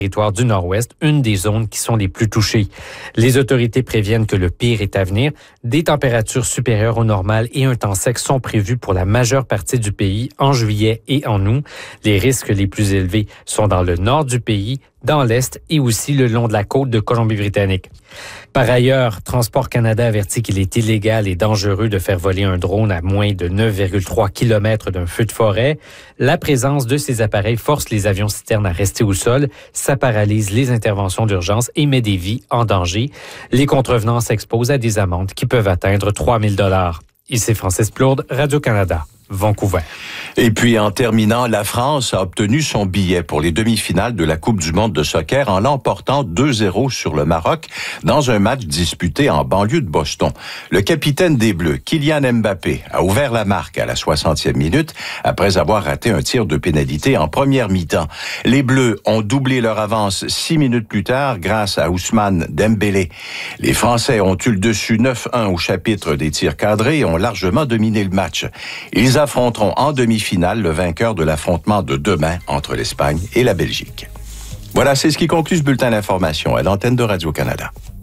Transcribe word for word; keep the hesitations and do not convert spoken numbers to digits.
territoire du Nord-Ouest, une des zones qui sont les plus touchées. Les autorités préviennent que le pire est à venir. Des températures supérieures au normal et un temps sec sont prévus pour la majeure partie du pays en juillet et en août. Les risques les plus élevés sont dans le nord du pays, dans l'Est et aussi le long de la côte de Colombie-Britannique. Par ailleurs, Transport Canada avertit qu'il est illégal et dangereux de faire voler un drone à moins de neuf virgule trois kilomètres d'un feu de forêt. La présence de ces appareils force les avions-citernes à rester au sol. Ça paralyse les interventions d'urgence et met des vies en danger. Les contrevenants s'exposent à des amendes qui peuvent atteindre trois mille dollars. Ici Francis Plourde, Radio-Canada. Vancouver. Et puis, en terminant, la France a obtenu son billet pour les demi-finales de la Coupe du monde de soccer en l'emportant deux zéro sur le Maroc dans un match disputé en banlieue de Boston. Le capitaine des Bleus, Kylian Mbappé, a ouvert la marque à la soixantième minute après avoir raté un tir de pénalité en première mi-temps. Les Bleus ont doublé leur avance six minutes plus tard grâce à Ousmane Dembélé. Les Français ont eu le dessus neuf un au chapitre des tirs cadrés et ont largement dominé le match. Ils affronteront en demi-finale le vainqueur de l'affrontement de demain entre l'Espagne et la Belgique. Voilà, c'est ce qui conclut ce bulletin d'information à l'antenne de Radio-Canada.